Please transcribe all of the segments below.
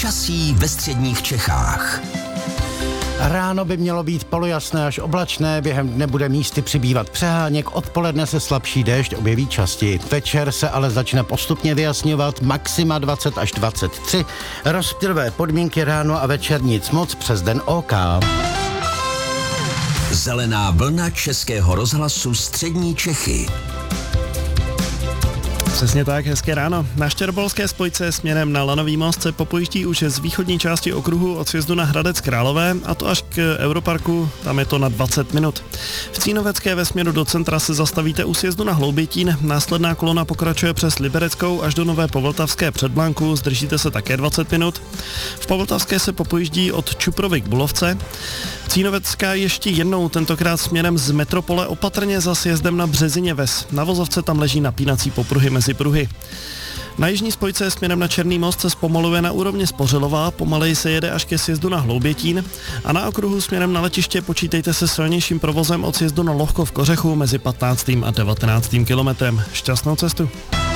Počasí ve středních Čechách. Ráno by mělo být polojasné až oblačné, během dne bude místy přibývat přeháněk, odpoledne se slabší déšť objeví častěji. Večer se ale začne postupně vyjasňovat, maxima 20 až 23, rozptylivé podmínky ráno a večer nic moc, přes den OK. Zelená vlna Českého rozhlasu střední Čechy. Přesně tak, hezké ráno. Na Štěrbolské spojce směrem na Lanový most se popojíždí už z východní části okruhu od sjezdu na Hradec Králové, a to až k Europarku, tam je to na 20 minut. V Cínovecké ve směru do centra se zastavíte u sjezdu na Hloubětín, následná kolona pokračuje přes Libereckou až do Nové Povltavské před Blanku, zdržíte se také 20 minut. V Povltavské se popojíždí od Čuprovy k Bulovce. Cínovecká ještě jednou, tentokrát směrem z metropole opatrně za sjezdem na Březině Ves. Na vozovce tam leží napínací popruhy mezi pruhy. Na jižní spojce směrem na Černý most se zpomaluje na úrovni Spořilová, pomaleji se jede až ke sjezdu na Hloubětín a na okruhu směrem na letiště počítejte se silnějším provozem od sjezdu na Lohkov Kořechu mezi 15. a 19. kilometrem. Šťastnou cestu.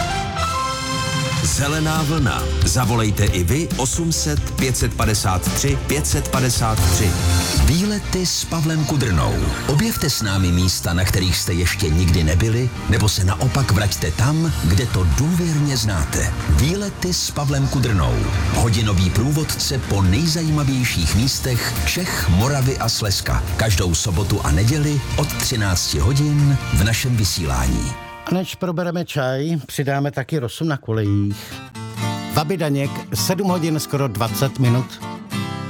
Zelená vlna. Zavolejte i vy 800 553 553. Výlety s Pavlem Kudrnou. Objevte s námi místa, na kterých jste ještě nikdy nebyli, nebo se naopak vraťte tam, kde to důvěrně znáte. Výlety s Pavlem Kudrnou. Hodinový průvodce po nejzajímavějších místech Čech, Moravy a Slezska. Každou sobotu a neděli od 13 hodin v našem vysílání. A než probereme čaj, přidáme taky rosu na kolejích. Vaby Daněk, 7 hodin skoro 20 minut.